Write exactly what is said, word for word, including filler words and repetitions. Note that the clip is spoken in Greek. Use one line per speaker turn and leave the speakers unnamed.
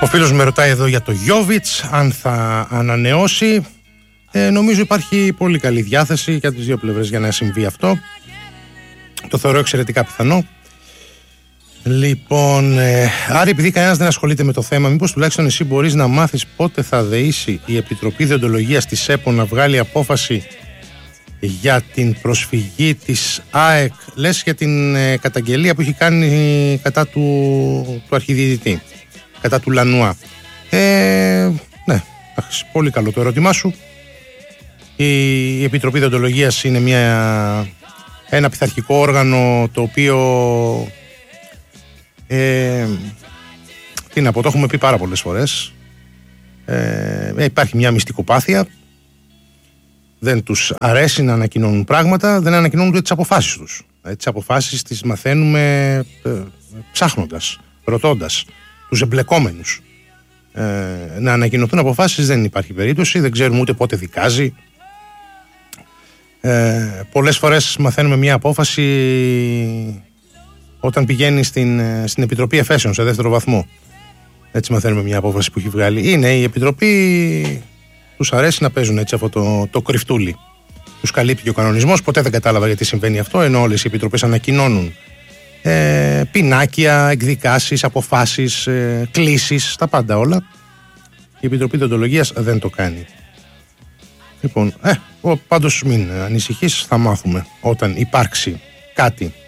Ο φίλος με ρωτάει εδώ για το Γιόβιτς, αν θα ανανεώσει. Ε, νομίζω υπάρχει πολύ καλή διάθεση για τις δύο πλευρές για να συμβεί αυτό. Το θεωρώ εξαιρετικά πιθανό. Λοιπόν, ε, άρα επειδή κανένας δεν ασχολείται με το θέμα, μήπως τουλάχιστον εσύ μπορείς να μάθεις πότε θα δεήσει η Επιτροπή Διοντολογίας της ΕΠΟ να βγάλει απόφαση για την προσφυγή της ΑΕΚ, λες για την ε, καταγγελία που έχει κάνει κατά του, του αρχιδιαιτητή, κατά του Λανουά. Ε, ναι, πολύ καλό το ερώτημά σου. Η Επιτροπή Διοντολογίας είναι μια, ένα πειθαρχικό όργανο το οποίο ε, τι να πω, το έχουμε πει πάρα πολλές φορές. Ε, υπάρχει μια μυστικοπάθεια. Δεν τους αρέσει να ανακοινώνουν πράγματα, δεν ανακοινώνουν ούτε τις αποφάσεις τους. Ε, τις αποφάσεις τις μαθαίνουμε ε, ψάχνοντας, ρωτώντας τους εμπλεκόμενους. Ε, να ανακοινωθούν αποφάσεις δεν υπάρχει περίπτωση, δεν ξέρουμε ούτε πότε δικάζει. Ε, πολλές φορές μαθαίνουμε μια απόφαση όταν πηγαίνει στην, στην Επιτροπή Εφέσεων σε δεύτερο βαθμό. Έτσι μαθαίνουμε μια απόφαση που έχει βγάλει. Είναι η Επιτροπή, τους αρέσει να παίζουν έτσι αυτό το, το κρυφτούλι. Τους καλύπτει και ο κανονισμός. Ποτέ δεν κατάλαβα γιατί συμβαίνει αυτό, ενώ όλες οι επιτροπές ανακοινώνουν ε, πινάκια, εκδικάσεις, αποφάσεις, ε, κλήσεις, τα πάντα όλα. Η Επιτροπή Διοντολογίας δεν το κάνει. Λοιπόν, ε, πάντως μην ανησυχείς, θα μάθουμε όταν υπάρξει κάτι.